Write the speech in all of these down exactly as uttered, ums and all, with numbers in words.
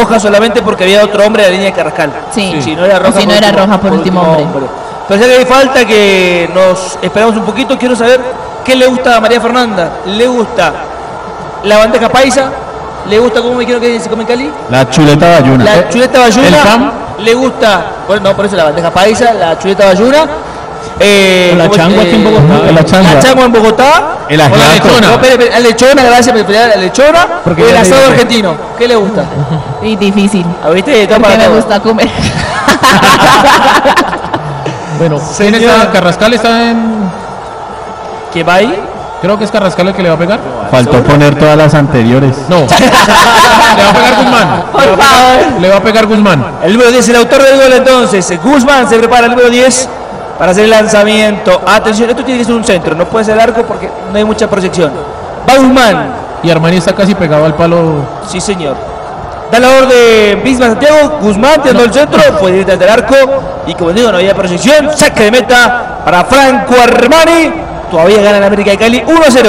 roja solamente porque había otro hombre en la línea de Carrascal. Sí, si no era roja, si no era roja por último hombre. hombre. Pero ya que hay falta, que nos esperamos un poquito, quiero saber qué le gusta a María Fernanda. ¿Le gusta la bandeja paisa? ¿Le gusta cómo me quiero que se come en Cali? La chuleta bayuna. La chuleta bayuna. ¿El pan? ¿Le gusta? Bueno, no, por eso la bandeja paisa, la chuleta bayuna. Eh, la changua eh, aquí en Bogotá. La changua, la changua en Bogotá. El o la lechona. No, espere, espere, la lechona, gracias por la lechona. O el asado argentino. ¿Qué le gusta? Y difícil. ¿Ah, viste? Todo porque para me todo. gusta comer. Bueno, ¿quién está? Carrascal está en... ¿Qué va ahí? Creo que es Carrascal el que le va a pegar. Faltó poner todas las anteriores. No. Le va a pegar Guzmán. Por favor. Le va a pegar Guzmán. El número diez, el autor del gol entonces. Guzmán se prepara el número diez para hacer el lanzamiento. Atención, esto tiene que ser un centro, no puede ser arco porque no hay mucha proyección. Va Guzmán. Y Armani está casi pegado al palo. Sí, señor. Da la orden Bismarck Santiago. Guzmán tirando no. el centro, fue directamente al arco. Y como digo, no había proyección. Saque de meta para Franco Armani. Todavía gana el América de Cali uno a cero.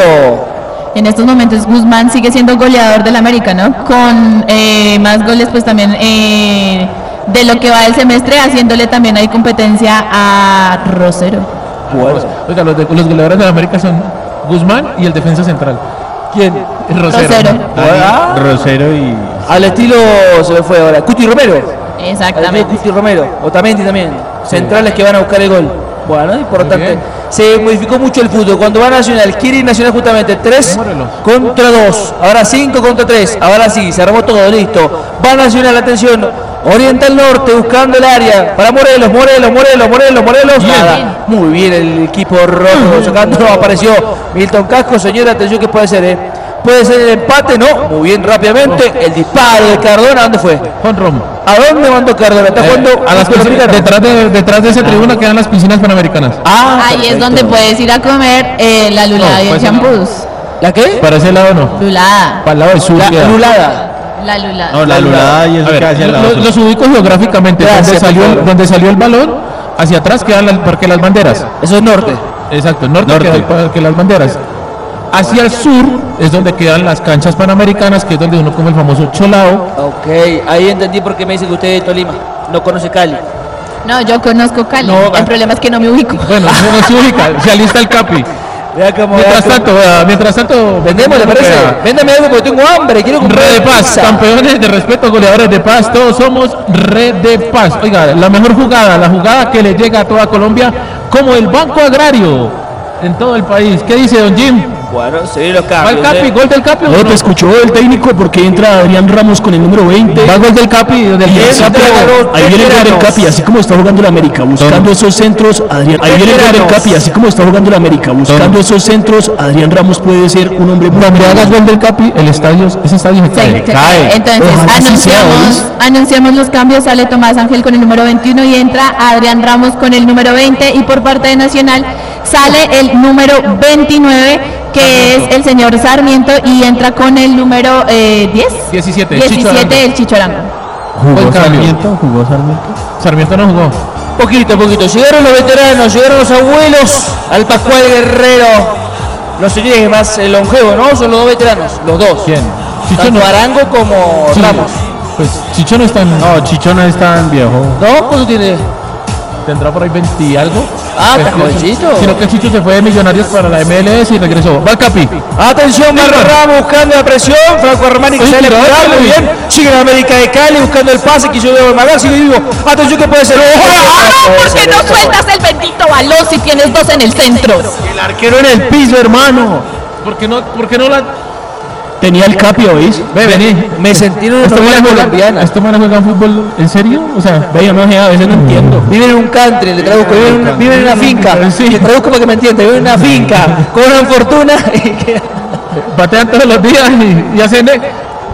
En estos momentos Guzmán sigue siendo goleador del América, ¿no? Con eh, más goles pues también eh, de lo que va del semestre, haciéndole también ahí competencia a Rosero. Bueno. Oiga, los, de, los goleadores del América son Guzmán y el defensa central. ¿Quién? Rosero. Rosero. Ah, Rosero y... Al estilo se me fue ahora. Cuti Romero. Exactamente. Cuti Romero. Otamendi también. Centrales sí. que van a buscar el gol. Bueno, importante. Se modificó mucho el fútbol. Cuando va Nacional, quiere ir Nacional justamente tres contra dos. Ahora cinco contra tres. Ahora sí, se armó todo, listo. Va Nacional, atención. Orienta al norte, buscando el área. Para Morelos, Morelos, Morelos, Morelos, Morelos. Bien. Nada. Muy bien el equipo rojo. Sacando, apareció Milton Casco. Señora, atención que puede ser, ¿eh? Puede ser el empate, no. Muy bien, rápidamente. El disparo de Cardona, ¿dónde fue? Juan Rom. ¿A dónde mandó Cardona? ¿Está jugando eh, a las piscinas, detrás de detrás de esa tribuna quedan las piscinas panamericanas. Ah, ahí perfecto. Es donde puedes ir a comer eh, la lulada no, y el champús. ¿La qué? Para ese lado no. Lulada. Para el lado del sur. La lulada. La lulada. No, la lulada y eso que hacia el lado. Lo, los ubico geográficamente. Gracias, donde, salió, donde salió el balón, hacia atrás quedan las, porque las banderas. Eso es norte. Exacto, norte, norte. Queda el parque las banderas. Hacia el sur es donde quedan las canchas panamericanas, que es donde uno come el famoso cholao. Ok, ahí entendí por qué me dice que usted es de Tolima, no conoce Cali. No, yo conozco Cali, no, el problema es que no me ubico. Bueno, no se ubica, se alista el Capi. Cómo, mientras tanto, vea, mientras tanto... Vendemos, ¿le parece? Véndame algo porque tengo hambre, quiero comprar. Red de Paz, pizza. Campeones de respeto, goleadores de Paz, todos somos Red de Paz. Oiga, la mejor jugada, la jugada que le llega a toda Colombia, como el Banco Agrario en todo el país. ¿Qué dice don Jim? Bueno, se los cambios. ¿Va el Capi? ¿eh? ¿Gol del Capi? No, te escuchó el técnico porque entra Adrián Ramos con el número veinte. ¿Va gol del Capi? Del y el Capi ahí viene el gol del Capi, así como está jugando el América, buscando esos centros, Adrián, ahí viene el gol del Capi, así como está jugando el América, buscando esos centros, Adrián Ramos puede ser un hombre muy cuando hagas gol del Capi, el estadio, ese estadio se cae. Sí, cae. Entonces, ojalá anunciamos, sea, anunciamos los cambios, sale Tomás Ángel con el número veintiuno y entra Adrián Ramos con el número veinte, y por parte de Nacional sale el número veintinueve, que es el señor Sarmiento, y entra con el número eh, diez. diecisiete. diecisiete, el Chicho Arango. ¿Jugó Sarmiento? ¿Jugó Sarmiento? Sarmiento no jugó. Poquito, poquito. Llegaron los veteranos, llegaron los abuelos, al Pascual Guerrero. Los señores más eh, longevos, ¿no? Son los dos veteranos, los dos. ¿Quién? Chicho Tanto no. Arango como sí. Ramos. Pues Chicho no es tan... No, Chicho no es tan viejo. ¿No? ¿Cuánto tiene? Tendrá por ahí veinte y algo. Ah, está jovencito. Sino que Chicho se fue de Millonarios para la M L S y regresó. Va el Capi. Atención, Marco Ramos buscando la presión. Franco Armani que sí, sale a muy bien. Sigue la América de Cali buscando el pase. Quiso de Magal, sigue vivo. Atención que puede ser. ¡Ah! ¿Por qué no sueltas el bendito balón si tienes dos en el centro? El arquero en el piso, hermano. ¿Por qué no, por qué no la...? Tenía el Capi, ¿oís? Ve, vení. Me sentí en una ¿Esto novela colombiana. ¿Esto me juega fútbol en serio? O sea, ve, yo me a veces no entiendo. Viven en un country, le traduzco. Viven en una, viven en una finca. Sí. Le traduzco para que me entienda. Viven en una finca. Cobran fortuna y que... Patean todos los días y, y hacen... Ay,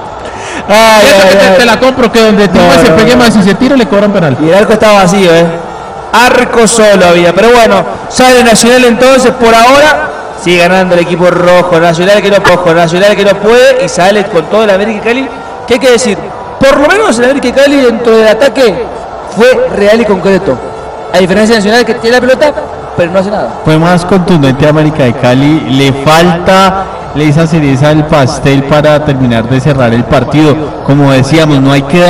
ay, que te, te la compro, que donde no, se no, pegue no. más y se tira le cobran penal. Y el arco está vacío, ¿eh? Arco solo había. Pero bueno, sale Nacional entonces por ahora. Sigue ganando el equipo rojo, Nacional que no puede, Nacional que no puede, y sale con todo el América Cali. ¿Qué hay que decir? Por lo menos el América Cali dentro del ataque fue real y concreto. A diferencia de Nacional que tiene la pelota, pero no hace nada. Fue más contundente América de Cali, le falta esa cereza al pastel para terminar de cerrar el partido. Como decíamos, no hay que